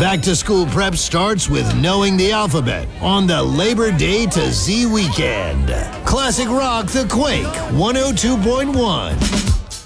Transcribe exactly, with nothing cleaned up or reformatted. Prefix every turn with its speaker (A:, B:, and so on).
A: Back to school prep starts with knowing the alphabet on the Labor Day to Z weekend. Classic Rock The Quake one oh two point one.